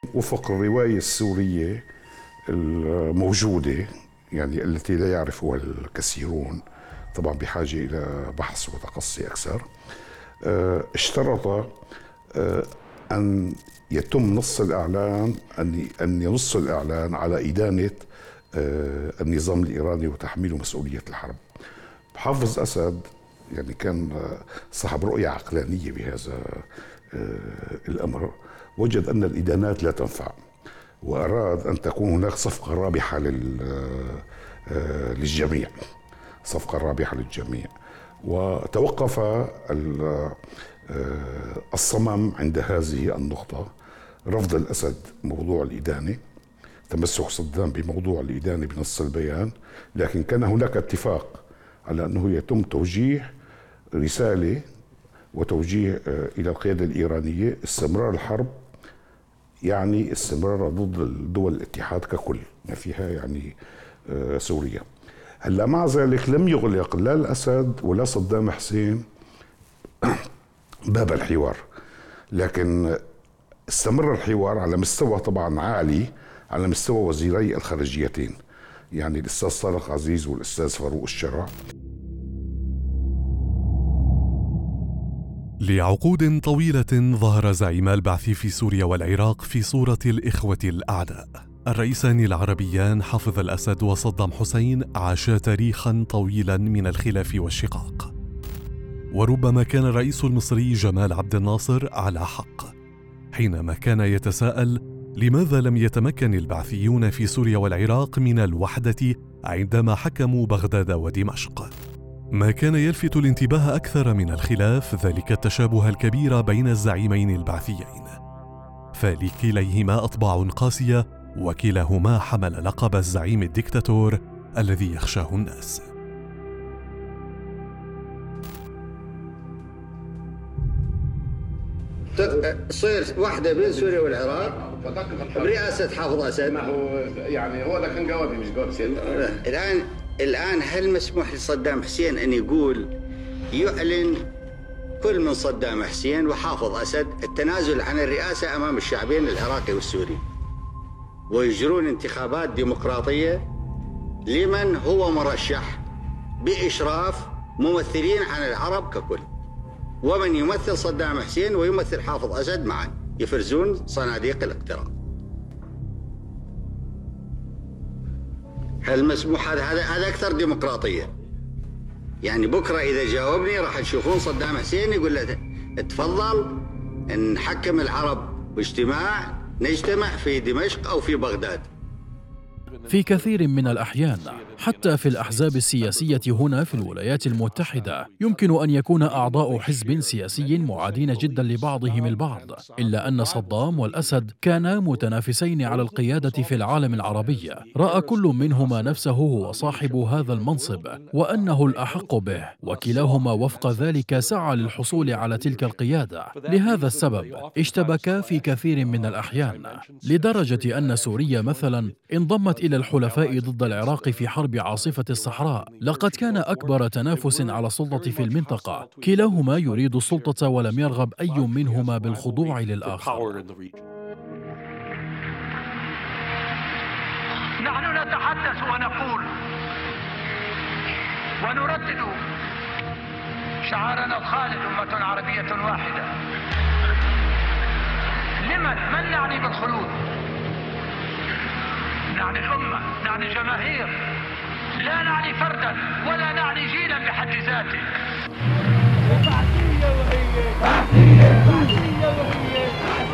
وفق الرواية السورية الموجودة، يعني التي لا يعرفها الكثيرون، طبعا بحاجة إلى بحث وتقصي أكثر، اشترط أن يتم نص الإعلان، أن ينص الإعلان على إدانة النظام الإيراني وتحميله مسؤولية الحرب. حافظ أسد يعني كان صاحب رؤية عقلانية بهذا الأمر، وجد أن الإدانات لا تنفع، وأراد أن تكون هناك صفقة رابحة للجميع، صفقة رابحة للجميع. وتوقف الصمم عند هذه النقطة، رفض الأسد موضوع الإدانة، تمسك صدام بموضوع الإدانة بنص البيان، لكن كان هناك اتفاق على أنه يتم توجيه رسالة وتوجيه إلى القيادة الإيرانية استمرار الحرب، يعني استمرار ضد دول الاتحاد ككل، ما فيها يعني سوريا. هلا مع ذلك لم يغلق لا الأسد ولا صدام حسين باب الحوار، لكن استمر الحوار على مستوى طبعا عالي، على مستوى وزيري الخارجيتين، يعني الأستاذ طارق عزيز والأستاذ فاروق الشرع. لعقود طويلة ظهر زعيم البعث في سوريا والعراق في صورة الإخوة الأعداء. الرئيسان العربيان حافظ الأسد وصدام حسين عاشا تاريخا طويلا من الخلاف والشقاق، وربما كان الرئيس المصري جمال عبد الناصر على حق حينما كان يتساءل لماذا لم يتمكن البعثيون في سوريا والعراق من الوحدة عندما حكموا بغداد ودمشق. ما كان يلفت الانتباه أكثر من الخلاف ذلك التشابه الكبير بين الزعيمين البعثيين، فلكليهما أطباع قاسية، وكلاهما حمل لقب الزعيم الدكتاتور الذي يخشاه الناس. تصير واحدة بين سوريا والعراق برئاسة حافظ أسد. ما هو يعني هو ده كان جوابي مش جواب سيادة. الآن هل مسموح لصدام حسين أن يقول يعلن كل من صدام حسين وحافظ أسد التنازل عن الرئاسة أمام الشعبين العراقي والسوري، ويجرون انتخابات ديمقراطية لمن هو مرشح بإشراف ممثلين عن العرب ككل، ومن يمثل صدام حسين ويمثل حافظ أسد معا يفرزون صناديق الاقتراع؟ هل مسموح هذا أكثر ديمقراطية؟ يعني بكرة إذا جاوبني راح تشوفون صدام حسين يقول له تفضل نحكم العرب باجتماع، نجتمع في دمشق أو في بغداد. في كثير من الأحيان حتى في الأحزاب السياسية هنا في الولايات المتحدة يمكن أن يكون أعضاء حزب سياسي معادين جدا لبعضهم البعض، إلا أن صدام والأسد كانا متنافسين على القيادة في العالم العربي. رأى كل منهما نفسه هو صاحب هذا المنصب وأنه الأحق به، وكلاهما وفق ذلك سعى للحصول على تلك القيادة. لهذا السبب اشتبكا في كثير من الأحيان، لدرجة أن سوريا مثلا انضمت إلى الحلفاء ضد العراق في حرب عاصفة الصحراء. لقد كان أكبر تنافس على السلطة في المنطقة، كلاهما يريد السلطة ولم يرغب أي منهما بالخضوع للآخر. نحن نتحدث ونقول ونردد شعارنا الخالد أمة عربية واحدة. من نعني بالخلود؟ نعني الأمة، نعني جماهير، لا نعني فردا ولا نعني جيلا بحد ذاته.